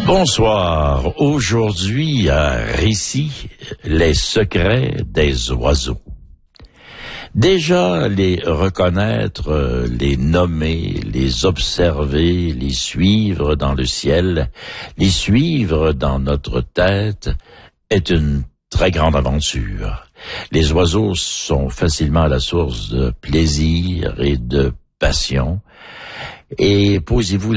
Bonsoir. Aujourd'hui, un récit, les secrets des oiseaux. Déjà, les reconnaître, les nommer, les observer, les suivre dans le ciel, les suivre dans notre tête, est une très grande aventure. Les oiseaux sont facilement à la source de plaisir et de passion. Et posez-vous